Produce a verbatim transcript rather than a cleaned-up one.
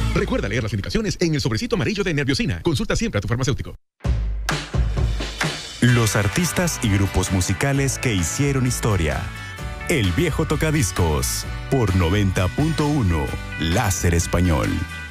Recuerda leer las indicaciones en el sobrecito amarillo de Nerviosina. Consulta siempre a tu farmacéutico. Los artistas y grupos musicales que hicieron historia. El viejo tocadiscos por noventa punto uno Láser Español.